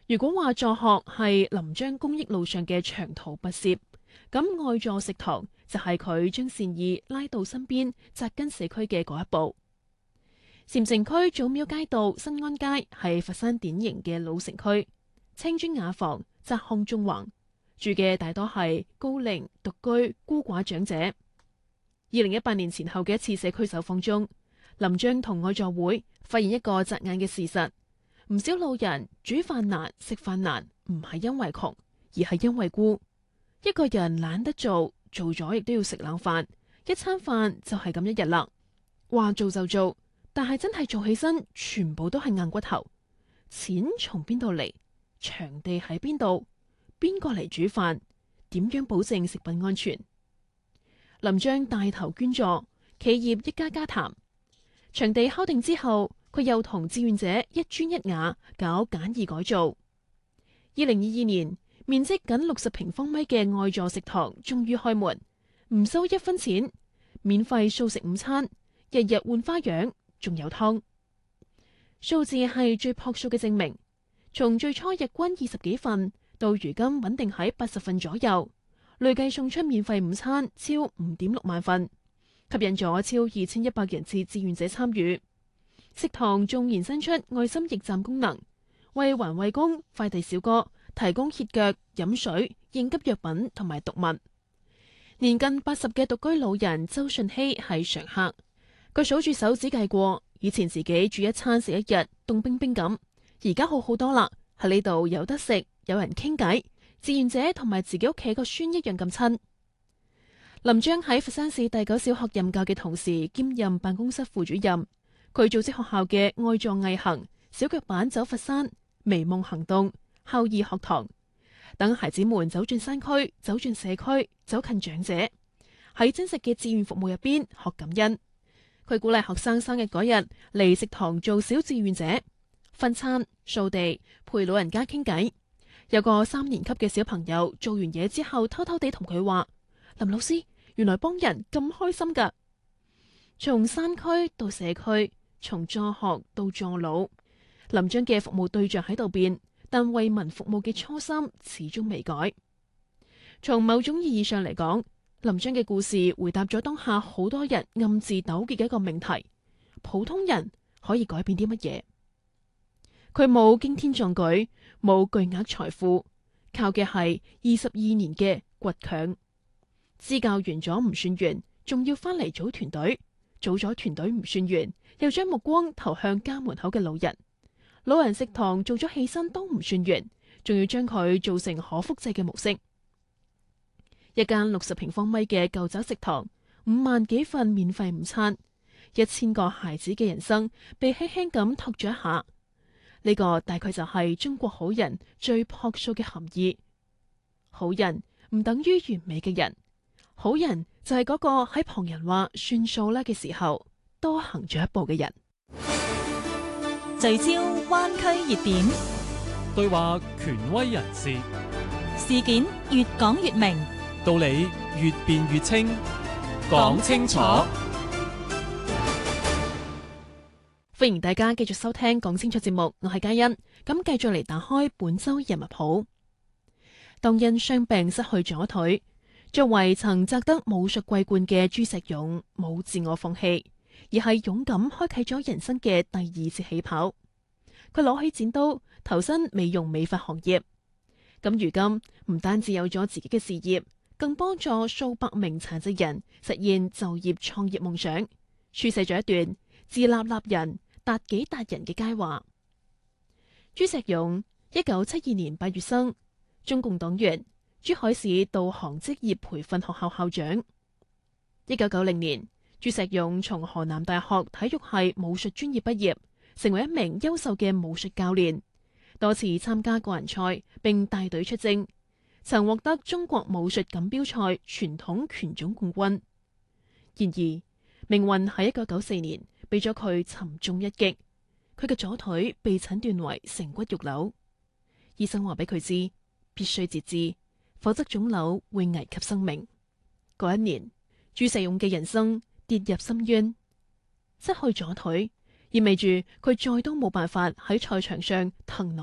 如果話助學係臨漳公益路上嘅長途跋涉，咁愛助食堂就係佢將善意拉到身邊扎根社區嘅嗰一步。禪城區祖廟街道新安街係佛山典型嘅老城區，青磚雅房，窄巷縱橫，住嘅大多係高齡獨居孤寡長者。2018年前後嘅一次社區走訪中，臨漳同愛助會發現一個扎眼嘅事實：唔少老人煮飯難、食飯難，唔係因為窮，而係因為孤。一個人懶得做，做咗亦都要食冷飯，一餐飯就係咁一日啦。話做就做，但係真係做起身，全部都係硬骨頭。錢從邊度嚟？場地喺邊度？邊個嚟煮飯？點樣保證食品安全？臨漳帶頭捐助，企業一家家談。場地敲定之後，佢又同志願者一磚一瓦搞簡易改造。2022年，面積僅60平方米嘅愛助食堂終於開門，唔收1分錢，免費素食午餐，日日換花樣，仲有湯。數字係最樸素嘅證明。從最初日均20幾份，到如今穩定喺80份左右，累計送出免費午餐超5.6萬份，吸引咗超2100人次志願者參與。食堂仲延伸出愛心驛站功能，為環衛工、快遞小哥提供歇腳、飲水、應急藥品同埋毒物。年近80嘅獨居老人周順熙係常客，佢數住手指計過，以前自己煮一餐食一日，凍冰冰咁，而家好好多啦。喺呢度有得食，有人傾偈，志願者同埋自己屋企個孫一樣咁親。臨漳喺佛山市第9小學任教嘅同時，兼任辦公室副主任。佢組織學校嘅愛助毅行、小腳板走佛山、微夢行動、孝義學堂，等孩子們走進山區、走進社區、走近長者，喺真實嘅志願服務入邊學感恩。佢鼓勵學生生日嗰日嚟食堂做小志願者，分餐、掃地、陪老人家傾偈。有個3年級嘅小朋友做完嘢之後，偷偷地同佢話：林老師，原來幫人咁開心㗎。從山區到社區，從助學到助老，臨漳嘅服務對象喺度變，但為民服務嘅初心始終未改。從某種意義上嚟講，臨漳嘅故事回答咗當下好多人暗自糾結嘅一個命題：普通人可以改變啲乜嘢？佢冇驚天壯舉，冇巨額財富，靠嘅係22年嘅倔強。支教完咗唔算完，仲要翻嚟組團隊。組咗團隊唔算完，又將目光投向家門口嘅老人。老人食堂做咗起身都唔算完，仲要將佢做成可複製嘅模式。一間60平方米嘅舊宅食堂，5萬幾份免費午餐，1000個孩子嘅人生被輕輕咁托咗一下。呢個大概就係中國好人最樸素嘅含義。好人唔等於完美嘅人，好人就係嗰個喺旁人話算數啦嘅時候多行咗一步嘅人。 聚焦灣區熱點， 對話權威人士， 事件越講越明， 道理越辯越清，講清楚。 歡迎大家繼續收聽講清楚節目，我係嘉欣。咁繼續嚟打開本周人物譜。當因傷病失去左腿，作為曾摘得武術桂冠嘅朱石勇，冇自我放棄，而係勇敢開啟咗人生嘅第2次起跑。佢攞起剪刀，投身美容美髮行業。咁如今唔單止有咗自己嘅事業，更幫助數百名殘疾人實現就業創業夢想，書寫咗一段自立立人達己達人嘅佳話。朱石勇1972年8月生，中共黨員，珠海市導航職業培訓學校校長。1990年，朱石勇從河南大學體育系武術專業畢業，成為一名優秀嘅武術教練，多次參加個人賽並帶隊出征，曾獲得中國武術錦標賽傳統拳種冠軍。然而，命運喺1994年俾咗佢沉重一擊，佢嘅左腿被診斷為成骨肉瘤，醫生話俾佢知必須截肢，否則腫瘤會危及生命。嗰一年，朱石勇嘅人生跌入深淵，失去左腿意味住佢再都冇辦法喺賽場上騰挪